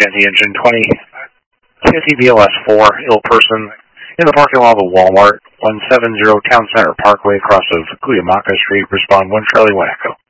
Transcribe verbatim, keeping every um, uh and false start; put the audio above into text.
anti-engine twenty fifty B L S four, ill person, in the parking lot of the Walmart, one seventy Town Center Parkway, across of Cuyamaca Street. Respond one Charlie one Echo.